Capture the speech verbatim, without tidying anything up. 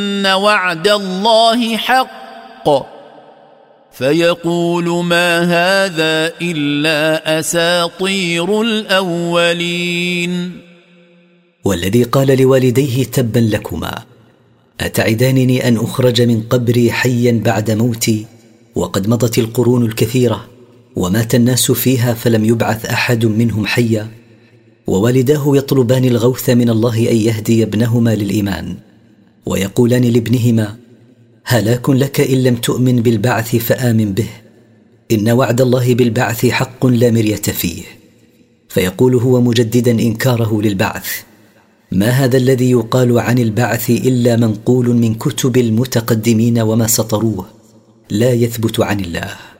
وعد الله حق فيقول ما هذا إلا أساطير الأولين. والذي قال لوالديه تبا لكما أتعدانني أن أخرج من قبري حيا بعد موتي وقد مضت القرون الكثيرة ومات الناس فيها فلم يبعث أحد منهم حيا. ووالداه يطلبان الغوث من الله أن يهدي ابنهما للإيمان ويقولان لابنهما هلاك لك إن لم تؤمن بالبعث فآمن به إن وعد الله بالبعث حق لا مرية فيه. فيقول هو مجددا إنكاره للبعث ما هذا الذي يقال عن البعث إلا منقول من كتب المتقدمين وما سطروه لا يثبت عن الله.